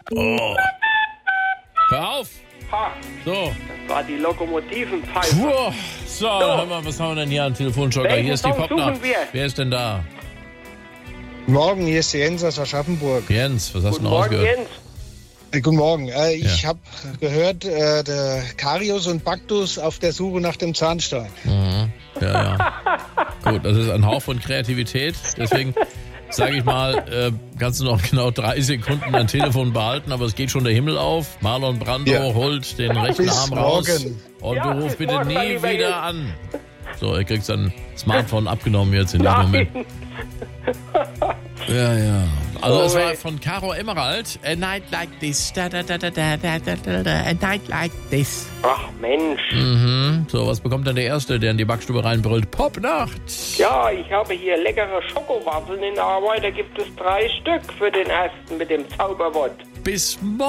Oh. Hör auf. Ha, So. das war die Lokomotivenpfeife. Puh. So, hör mal, was haben wir denn hier an Telefonjoker? Welchen Hier ist die Song Popnacht. suchen wir? Wer ist denn da? Morgen, hier ist der Jens aus Aschaffenburg. Jens, was hast du Guten denn Morgen, rausgehört? Jens. Guten Morgen. Ich habe gehört, der Karius und Baktus auf der Suche nach dem Zahnstein. Mhm. Ja. Gut, das ist ein Hauch von Kreativität. Deswegen sage ich mal, kannst du noch genau 3 Sekunden dein Telefon behalten, aber es geht schon der Himmel auf. Marlon Brando holt den rechten Bis Arm raus. morgen. Und Ja, du rufst bis bitte morgen, nie mein lieber wieder Jens. an. So, er kriegt sein Smartphone abgenommen jetzt in dem Moment. Ja. Also es war von Caro Emerald. A night like this. Da, da, da, da, da, da, da, da, a night like this. Ach Mensch. Mhm. So, was bekommt denn der Erste, der in die Backstube reinbrüllt? Popnacht. Ja, ich habe hier leckere Schokowaffeln in der Arbeit. Da gibt es 3 Stück für den Ersten mit dem Zauberwort. Bis morgen.